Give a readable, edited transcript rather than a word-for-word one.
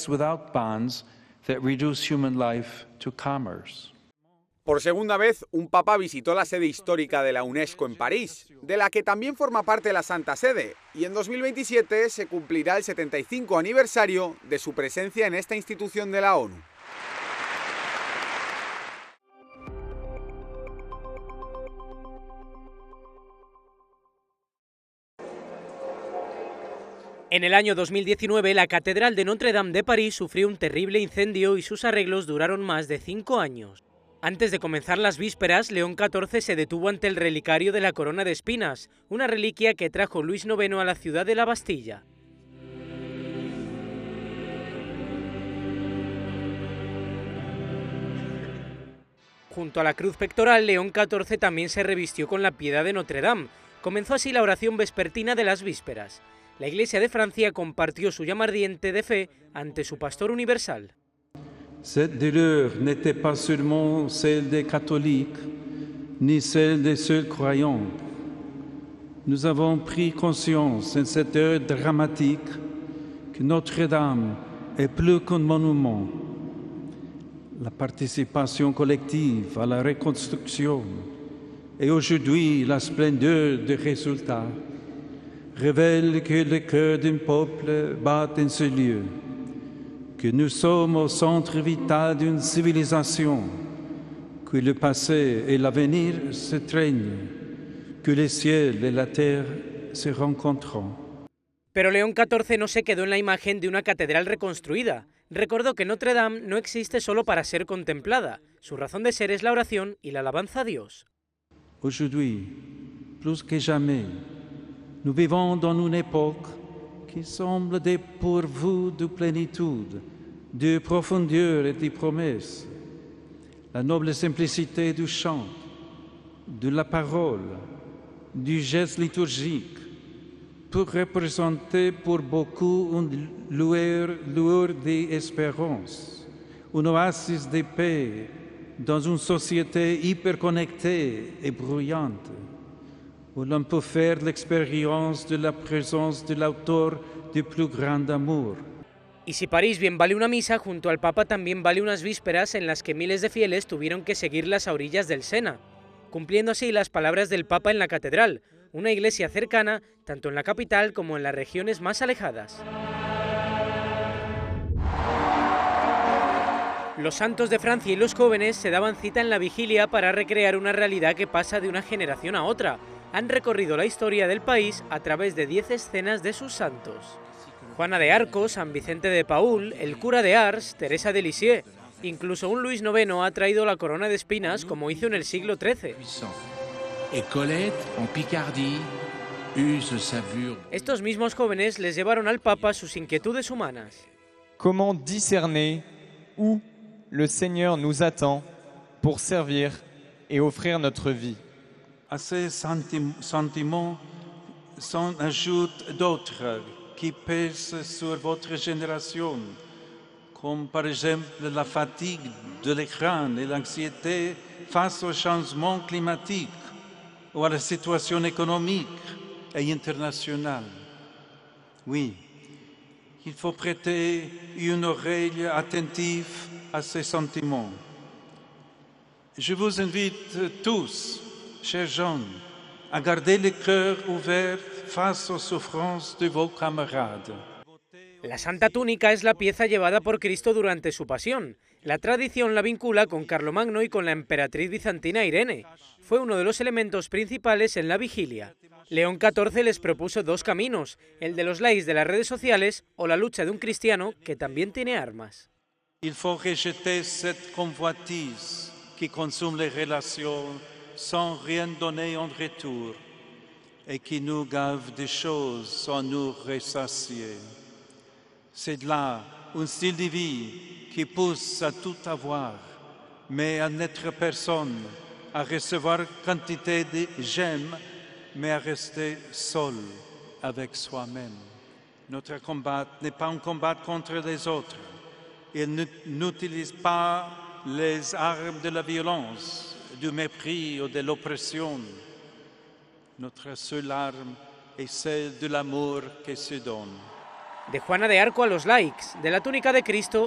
without bonds that reduce human life to commerce. Por segunda vez, un papa visitó la sede histórica de la UNESCO en París, de la que también forma parte la Santa Sede, y en 2027 se cumplirá el 75 aniversario de su presencia en esta institución de la ONU. En el año 2019, la Catedral de Notre-Dame de París sufrió un terrible incendio y sus arreglos duraron más de 5 años. Antes de comenzar las vísperas, León XIV se detuvo ante el relicario de la corona de espinas, una reliquia que trajo Luis IX a la ciudad de la Bastilla. Junto a la cruz pectoral, León XIV también se revistió con la piedad de Notre-Dame. Comenzó así la oración vespertina de las vísperas. La Iglesia de Francia compartió su llama ardiente de fe ante su pastor universal. Cette douleur n'était pas seulement celle des catholiques, ni celle des seuls croyants. Nous avons pris conscience en cette heure dramatique que Notre-Dame est plus qu'un monument. La participation collective à la reconstruction et aujourd'hui la splendeur des résultats révèle que le cœur d'un peuple bat en ce lieu, que nous sommes au centre vital d'une civilisation, que le passé et l'avenir se traînent, que le ciel et la terre se rencontrent. Pero León XIV no se quedó en la imagen de una catedral reconstruida. Recordó que Notre-Dame no existe solo para ser contemplada. Su razón de ser es la oración y la alabanza a Dios. Aujourd'hui, plus que jamais, nous vivons dans une époque qui semble dépourvue de plénitude, de profondeur et de promesses. La noble simplicité du chant, de la parole, du geste liturgique peut représenter pour beaucoup une lueur d'espérance, un oasis de paix dans une société hyperconnectée et bruyante, où l'on peut faire l'expérience de la présence de l'auteur du plus grand amour. Y si París bien vale una misa, junto al Papa también vale unas vísperas en las que miles de fieles tuvieron que seguirlas a orillas del Sena, cumpliendo así las palabras del Papa en la catedral, una iglesia cercana tanto en la capital como en las regiones más alejadas. Los santos de Francia y los jóvenes se daban cita en la vigilia para recrear una realidad que pasa de una generación a otra. Han recorrido la historia del país a través de 10 escenas de sus santos. Juana de Arco, San Vicente de Paúl, el cura de Ars, Teresa de Lisieux. Incluso un Luis IX ha traído la corona de espinas como hizo en el siglo XIII. Estos mismos jóvenes les llevaron al Papa sus inquietudes humanas. Comment discerner où le Seigneur nous attend pour servir et offrir notre vie? À ces sentiments s'en ajoutent d'autres qui pèsent sur votre génération, comme par exemple la fatigue de l'écran et l'anxiété face au changement climatique ou à la situation économique et internationale. Oui, il faut prêter une oreille attentive à ces sentiments. Je vous invite tous, chers jeunes, à garder le cœur ouvert face aux souffrances de vos camarades. La Santa Túnica es la pieza llevada por Cristo durante su pasión. La tradición la vincula con Carlomagno y con la emperatriz bizantina Irene. Fue uno de los elementos principales en la vigilia. León XIV les propuso dos caminos, el de los likes de las redes sociales o la lucha de un cristiano que también tiene armas. Il faut rejeter cette convoitise qui consume les relations sans rien donner en retour et qui nous gave des choses sans nous ressasier. C'est là un style de vie qui pousse à tout avoir, mais à n'être personne, à recevoir quantité de j'aime, mais à rester seul avec soi-même. Notre combat n'est pas un combat contre les autres. Il n'utilise pas les armes de la violence, du mépris ou de l'oppression. Notre seule arme est celle de l'amour qui se donne. De Juana de Arco a los laiks, de la túnica de Cristo